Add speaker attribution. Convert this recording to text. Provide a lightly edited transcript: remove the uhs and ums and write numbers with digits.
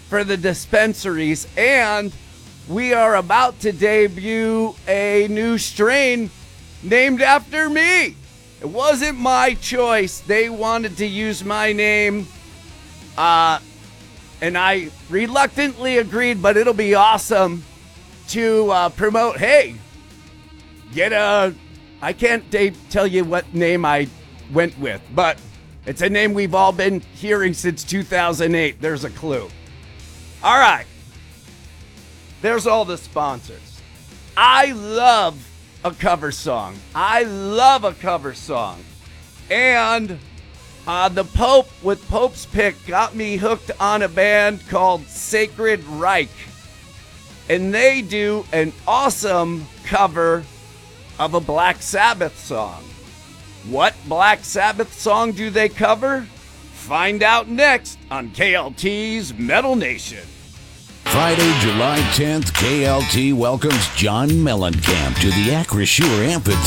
Speaker 1: for the dispensaries, and we are about to debut a new strain named after me. It wasn't my choice. They wanted to use my name, and I reluctantly agreed, but it'll be awesome to promote, hey, I can't tell you what name I went with, but it's a name we've all been hearing since 2008. There's a clue. All right. There's all the sponsors. I love a cover song. And the Pope with Pope's Pick got me hooked on a band called Sacred Reich. And they do an awesome cover of a Black Sabbath song. What Black Sabbath song do they cover? Find out next on KLT's Metal Nation.
Speaker 2: Friday, July 10th, KLT welcomes John Mellencamp to the Acrisure Amphitheater.